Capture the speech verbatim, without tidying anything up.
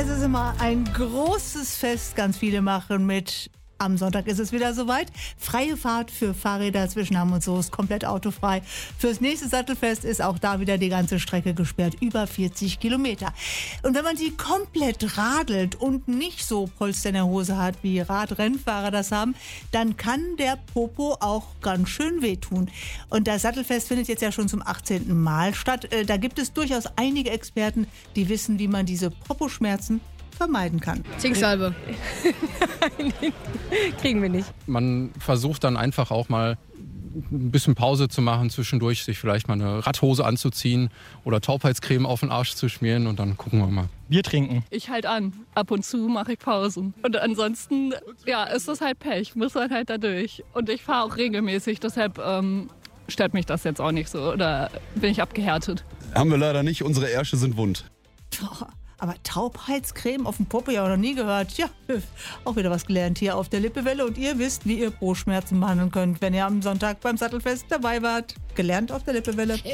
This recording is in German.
Es ist immer ein großes Fest. Ganz viele machen mit. Am Sonntag ist es wieder soweit. Freie Fahrt für Fahrräder zwischen Hamm und Soest, komplett autofrei. Fürs nächste Sattelfest ist auch da wieder die ganze Strecke gesperrt, über vierzig Kilometer. Und wenn man die komplett radelt und nicht so Polster in der Hose hat, wie Radrennfahrer das haben, dann kann der Popo auch ganz schön wehtun. Und das Sattelfest findet jetzt ja schon zum achtzehnten Mal statt. Da gibt es durchaus einige Experten, die wissen, wie man diese Poposchmerzen vermeiden kann. Zinksalbe. Nein, kriegen wir nicht. Man versucht dann einfach auch mal ein bisschen Pause zu machen zwischendurch, sich vielleicht mal eine Radhose anzuziehen oder Taubheitscreme auf den Arsch zu schmieren und dann gucken wir mal. Bier trinken. Ich halt an. Ab und zu mache ich Pausen. Und ansonsten, ja, ist das halt Pech. Muss man halt da durch. Und ich fahre auch regelmäßig, deshalb ähm, stört mich das jetzt auch nicht so. Oder bin ich abgehärtet? Haben wir leider nicht. Unsere Ärsche sind wund. Aber Taubheitscreme auf dem Popo, ja, auch noch nie gehört. Ja, auch wieder was gelernt hier auf der Lippewelle. Und ihr wisst, wie ihr Po-Schmerzen behandeln könnt, wenn ihr am Sonntag beim Sattelfest dabei wart. Gelernt auf der Lippewelle.